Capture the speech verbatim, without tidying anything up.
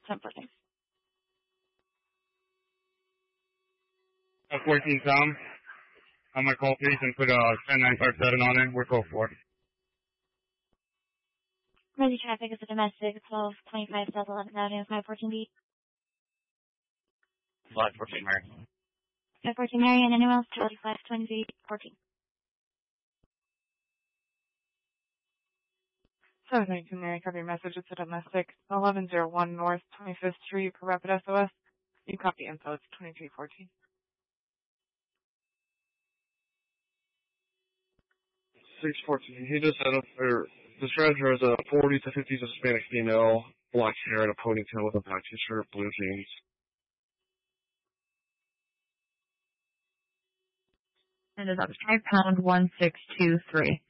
ten fourteen. Uh, fourteen Tom. On my call, please, and put uh, ten nine five seven on it. We're call four. Resi traffic is a domestic, twelve twenty-five South eleventh Avenue, five fourteen B. five fourteen, Mary. five fourteen Mary, and anyone else, Charlie, five twenty fourteen. seven nineteen Mary, copy your message. It's a domestic, eleven oh one North twenty-fifth Street, for Rapid S O S. You copy info, it's twenty-three fourteen. six fourteen, he just had a, or, the stranger is a forty to fifties Hispanic female, black hair and a ponytail with a black t-shirt, blue jeans. And it's up five pound one six two three.